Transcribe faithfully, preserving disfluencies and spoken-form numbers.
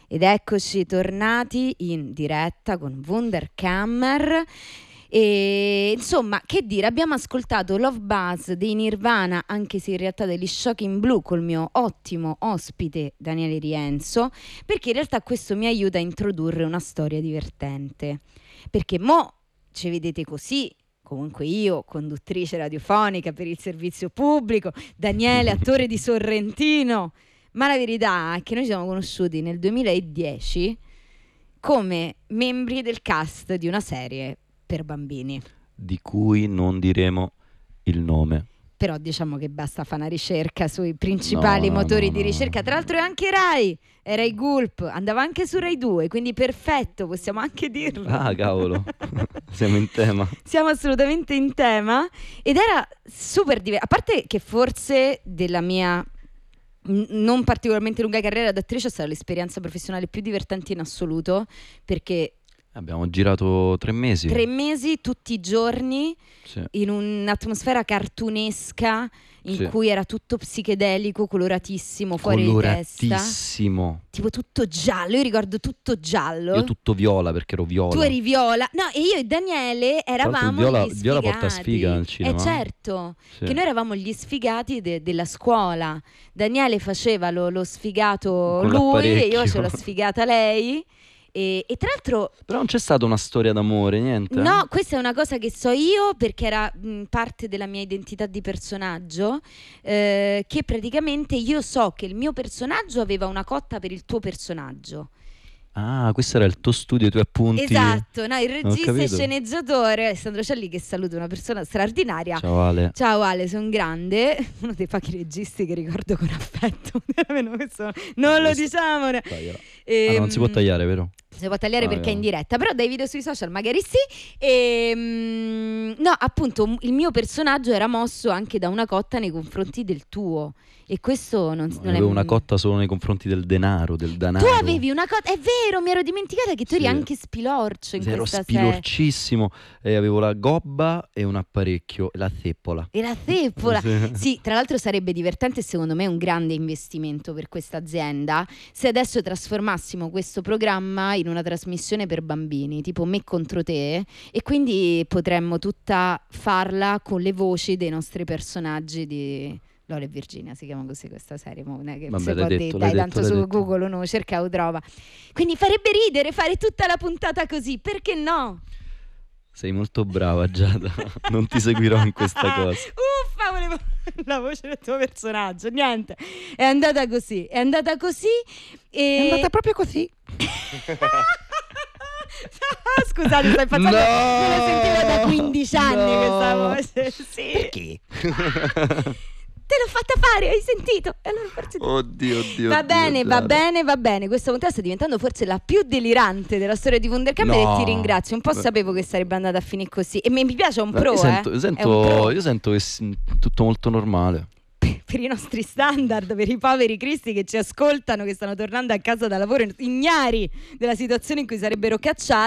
Ed eccoci tornati in diretta con Wunderkammer. E insomma, che dire, abbiamo ascoltato Love Buzz dei Nirvana, anche se in realtà degli Shocking Blue, col mio ottimo ospite Daniele Rienzo, perché in realtà questo mi aiuta a introdurre una storia divertente. Perché mo ci vedete così, comunque io, conduttrice radiofonica per il servizio pubblico, Daniele, attore di Sorrentino, ma la verità è che noi ci siamo conosciuti nel duemiladieci come membri del cast di una serie per bambini, di cui non diremo il nome. Però diciamo che basta fare una ricerca sui principali no, no, motori no, di no. ricerca. Tra l'altro è anche Rai, è Rai Gulp, andava anche su Rai due, quindi perfetto, possiamo anche dirlo. Ah, cavolo, siamo in tema. Siamo assolutamente in tema ed era super divertente. A parte che forse della mia n- non particolarmente lunga carriera d'attrice è stata l'esperienza professionale più divertente in assoluto, perché Abbiamo girato tre mesi. tre mesi tutti i giorni Sì. in un'atmosfera cartunesca in Sì. cui era tutto psichedelico, coloratissimo, fuori di testa, Coloratissimo. tipo tutto giallo. Io ricordo tutto giallo. Io tutto viola perché ero viola. Tu eri viola, no, e io e Daniele eravamo Tra l'altro il viola- gli il viola sfigati. porta sfiga al cinema. Eh certo, Sì. che noi eravamo gli sfigati de- della scuola. Daniele faceva lo, lo sfigato Con lui e io l'apparecchio. facevo la sfigata lei. E, e tra l'altro Però non c'è stata una storia d'amore, niente. no, questa è una cosa che so io perché era mh, parte della mia identità di personaggio, eh, che praticamente io so che il mio personaggio aveva una cotta per il tuo personaggio. Ah, questo era il tuo studio, i tuoi appunti. Esatto, no, il Ho regista e capito. sceneggiatore Alessandro Celli, che saluto, una persona straordinaria. Ciao Ale. Ciao Ale, sono grande, uno dei pochi registi che ricordo con affetto. Almeno questo non lo Questo- diciamo. Tagliala. Ehm, Ah, non si può tagliare, vero? Si può tagliare Ah, perché è in no. diretta, però dai video sui social magari sì. E, mm, no, appunto, m- il mio personaggio era mosso anche da una cotta nei confronti del tuo. E questo non, No, non avevo è... una cotta solo nei confronti del denaro, del danaro. Tu avevi una cotta, è vero, mi ero dimenticata che tu eri Sì. anche spilorcio in Ero questa serie. spilorcissimo e avevo la gobba e un apparecchio e la zeppola. E la zeppola. Sì. Sì, tra l'altro sarebbe divertente, secondo me un grande investimento per questa azienda, se adesso trasformassimo questo programma in una trasmissione per bambini, tipo Me contro te, e quindi potremmo tutta farla con le voci dei nostri personaggi di Lola e Virginia, si chiama così questa serie, mo non è che Vabbè, si l'hai può detto, dire, l'hai dai, detto, tanto l'hai su detto. Google uno cerca o trova. Quindi farebbe ridere fare tutta la puntata così, perché no? Sei molto brava, Giada. Non ti seguirò in questa cosa. Uffa, volevo la voce del tuo personaggio. Niente, è andata così. È andata così. E... proprio così. Scusate, stai facendo. No! Me la sentivo da quindici anni No! questa voce. Sì. Perché? Te l'ho fatta fare, hai sentito? E allora forse... Oddio, oddio. Va oddio, bene, va Giada. bene, va bene. Questa puntata sta diventando forse la più delirante della storia di Wunderkammer No. e ti ringrazio. Un po' Beh. sapevo che sarebbe andata a finire così. E mi mi piace, è un Beh, pro, io sento, eh. io È sento, un pro. io sento che è tutto molto normale. Per i nostri standard, per i poveri cristi che ci ascoltano, che stanno tornando a casa da lavoro ignari della situazione in cui sarebbero cacciati.